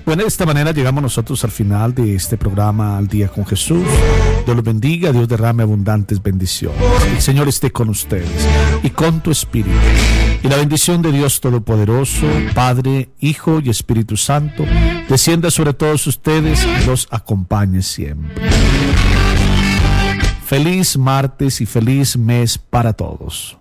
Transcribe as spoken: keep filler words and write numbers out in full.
Bueno, de esta manera llegamos nosotros al final de este programa Al Día con Jesús. Dios los bendiga, Dios derrame abundantes bendiciones. El Señor esté con ustedes y con tu espíritu. Y la bendición de Dios Todopoderoso, Padre, Hijo y Espíritu Santo, descienda sobre todos ustedes y los acompañe siempre. Feliz martes y feliz mes para todos.